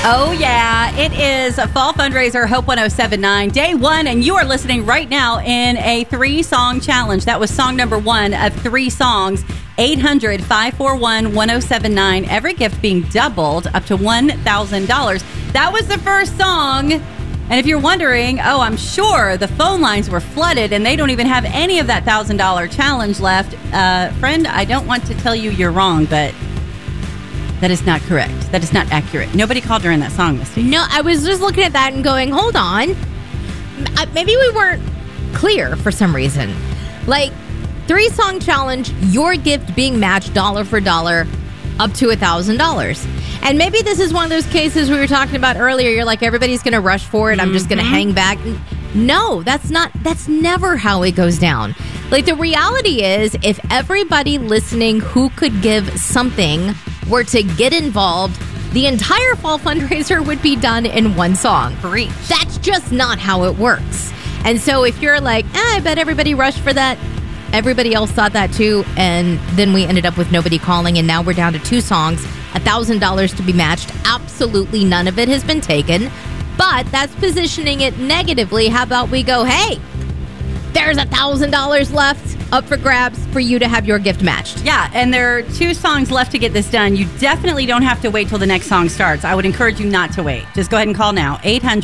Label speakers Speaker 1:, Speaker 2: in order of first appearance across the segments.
Speaker 1: Oh, yeah. It is a fall fundraiser, Hope 1079, day one, and you are listening right now in a 3-song challenge. That was song number 1 of 3 songs. 800-541-1079. Every gift being doubled up to $1,000. That was the first song. And if you're wondering, I'm sure the phone lines were flooded and they don't even have any of that $1,000 challenge left. Friend, I don't want to tell you you're wrong, but that is not correct. That is not accurate. Nobody called during that song, Misty.
Speaker 2: No, I was just looking at that and going, hold on. Maybe we weren't clear for some reason. Like, 3-song challenge, your gift being matched dollar for dollar up to $1,000. And maybe this is one of those cases we were talking about earlier. You're like, everybody's going to rush for it. I'm just going to hang back. No, that's never how it goes down. Like, the reality is, if everybody listening who could give something were to get involved, the entire fall fundraiser would be done in one song.
Speaker 1: Preach.
Speaker 2: That's just not how it works. And so if you're like, I bet everybody rushed for that, everybody else thought that too, and then we ended up with nobody calling, and now we're down to 2 songs, $1,000 to be matched. Absolutely none of it has been taken, but that's positioning it negatively. How about we go, hey, there's $1,000 left up for grabs for you to have your gift matched.
Speaker 1: Yeah, and there are 2 songs left to get this done. You definitely don't have to wait till the next song starts. I would encourage you not to wait. Just go ahead and call now.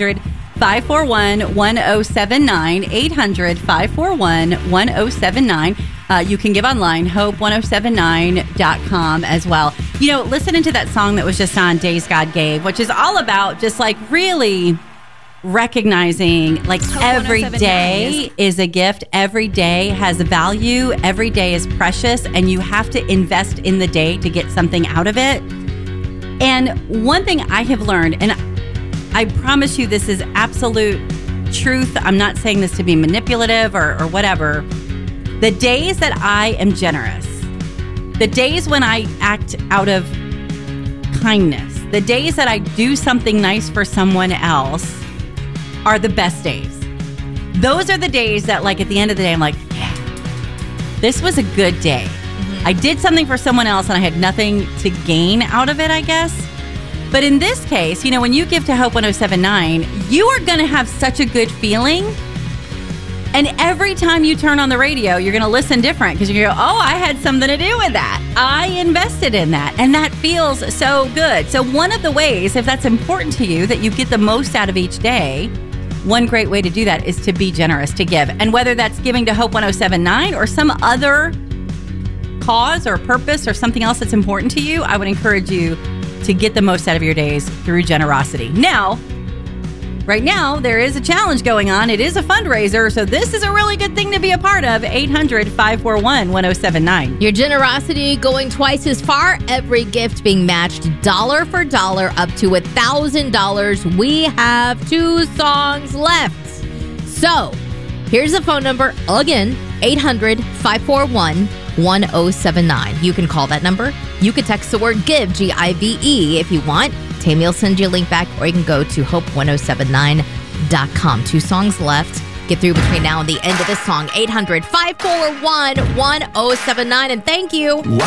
Speaker 1: 800-541-1079. 800-541-1079. You can give online, hope1079.com as well. You know, listening to that song that was just on Days God Gave, which is all about just like really recognizing like every day is a gift. Every day has a value. Every day is precious, and you have to invest in the day to get something out of it. And one thing I have learned, and I promise you this is absolute truth. I'm not saying this to be manipulative or whatever. The days that I am generous, the days when I act out of kindness, the days that I do something nice for someone else are the best days. Those are the days that, like, at the end of the day, I'm like, yeah, this was a good day. I did something for someone else and I had nothing to gain out of it, I guess. But in this case, you know, when you give to Hope 1079, you are going to have such a good feeling. And every time you turn on the radio, you're going to listen different because you're going to go, I had something to do with that. I invested in that. And that feels so good. So one of the ways, if that's important to you, that you get the most out of each day, one great way to do that is to be generous, to give. And whether that's giving to Hope 1079 or some other cause or purpose or something else that's important to you, I would encourage you to get the most out of your days through generosity. Now, right now, there is a challenge going on. It is a fundraiser, so this is a really good thing to be a part of. 800-541-1079.
Speaker 2: Your generosity going twice as far. Every gift being matched dollar for dollar up to $1,000. We have 2 songs left. So, here's the phone number again, 800-541-1079. You can call that number. You can text the word GIVE, G-I-V-E, if you want. Tammy will send you a link back, or you can go to hope1079.com. 2 songs left. Get through between now and the end of this song. 800-541-1079. And thank you.